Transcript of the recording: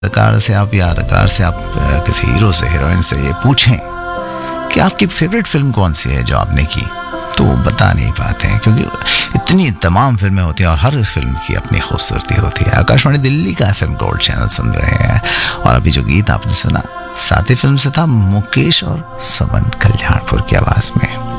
अदाकार से आप या अदाकार से आप किसी हीरो से, हीरोइन से ये पूछें कि आपकी फेवरेट फिल्म कौन सी है जो आपने की, तो वो बता नहीं पाते हैं, क्योंकि इतनी तमाम फिल्में होती हैं और हर फिल्म की अपनी खूबसूरती होती है। आकाशवाणी दिल्ली का FM गोल्ड चैनल सुन रहे हैं और अभी जो गीत आपने सुना साथी फिल्म से था, मुकेश और सुमन कल्याणपुर की आवाज में।